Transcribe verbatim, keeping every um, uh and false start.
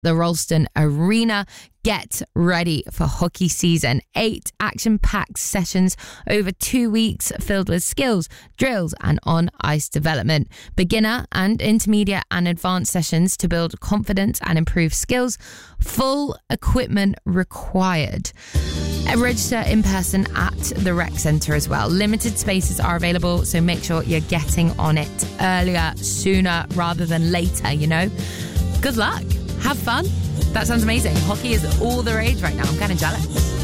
the Ralston Arena. Get ready for hockey season. Eight action-packed sessions over two weeks filled with skills, drills and on-ice development. Beginner and intermediate and advanced sessions to build confidence and improve skills. Full equipment required. Register in person at the rec centre as well. Limited spaces are available, so make sure you're getting on it earlier, sooner rather than later, you know. Good luck. Have fun. That sounds amazing. Hockey is all the rage right now. I'm kind of jealous.